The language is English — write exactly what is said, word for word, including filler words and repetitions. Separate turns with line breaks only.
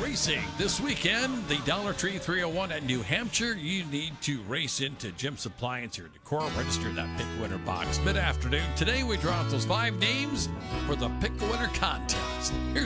racing. This weekend, the Dollar Tree three oh one at New Hampshire. You need to race into Jim's Appliance here at Decorah. Register that Pick a Winner box mid-afternoon. Today, we draw out those five names for the Pick a Winner contest. Here's